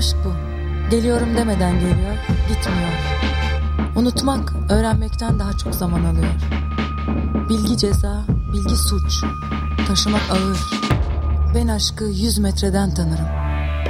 Aşk bu. Geliyorum demeden geliyor, gitmiyor. Unutmak, öğrenmekten daha çok zaman alıyor. Bilgi ceza, bilgi suç. Taşımak ağır. Ben aşkı 100 metreden tanırım.